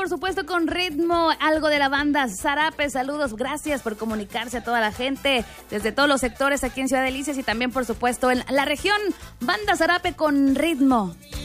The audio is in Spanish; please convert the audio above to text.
por supuesto, con ritmo, algo de la banda Zarape. Saludos, gracias por comunicarse a toda la gente desde todos los sectores aquí en Ciudad Delicias y también, por supuesto, en la región. Banda Zarape con ritmo.